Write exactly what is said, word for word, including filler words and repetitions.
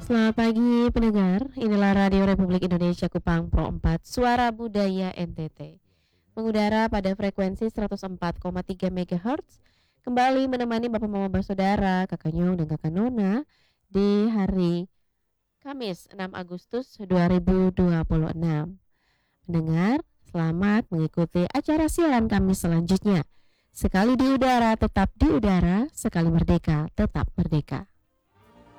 Selamat pagi pendengar, inilah Radio Republik Indonesia Kupang Pro empat, Suara Budaya N T T. Mengudara pada frekuensi seratus empat koma tiga megahertz, kembali menemani Bapak Mama Bersaudara, Kakak Nyong dan Kakak Nona di hari Kamis enam Agustus dua ribu dua puluh enam. Pendengar, selamat mengikuti acara siaran kami selanjutnya. Sekali di udara, tetap di udara, sekali merdeka, tetap merdeka.